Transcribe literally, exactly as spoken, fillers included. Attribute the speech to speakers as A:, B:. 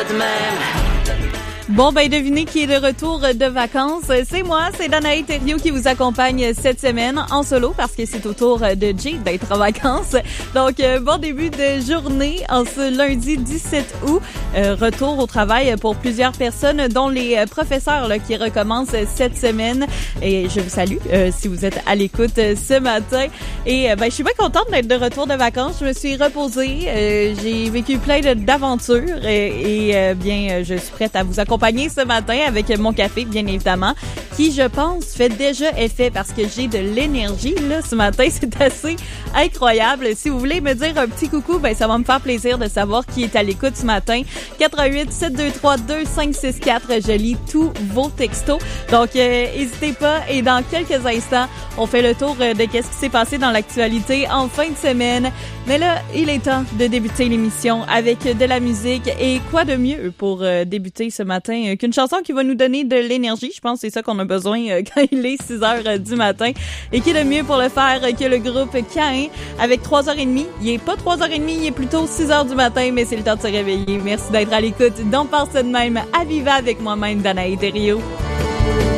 A: de même.
B: Bon, ben devinez qui est de retour de vacances. C'est moi, c'est Danae Thériault qui vous accompagne cette semaine en solo parce que c'est au tour de Jay d'être en vacances. Donc, euh, bon début de journée en ce lundi dix-sept août. Euh, retour au travail pour plusieurs personnes, dont les professeurs là, qui recommencent cette semaine. Et je vous salue euh, si vous êtes à l'écoute ce matin. Et euh, ben, je suis bien contente d'être de retour de vacances. Je me suis reposée. Euh, j'ai vécu plein de, d'aventures et, et euh, bien, je suis prête à vous accompagner ce matin avec mon café, bien évidemment, qui, je pense, fait déjà effet parce que j'ai de l'énergie là ce matin. C'est assez incroyable. Si vous voulez me dire un petit coucou, ben ça va me faire plaisir de savoir qui est à l'écoute ce matin. quatre un huit, sept deux trois, deux cinq six quatre. Je lis tous vos textos. Donc, euh, n'hésitez pas. Et dans quelques instants, on fait le tour de qu'est-ce qui s'est passé dans l'actualité en fin de semaine. Mais là, il est temps de débuter l'émission avec de la musique. Et quoi de mieux pour euh, débuter ce matin qu'une chanson qui va nous donner de l'énergie. Je pense que c'est ça qu'on a besoin euh, quand il est six heures euh, du matin. Et qui est de mieux pour le faire que le groupe Caïn avec trois heures trente. Il est pas trois heures trente, il est plutôt six heures du matin, mais c'est le temps de se réveiller. Merci d'être à l'écoute. Donc, pense de même à Viva avec moi-même, Danae Thériault.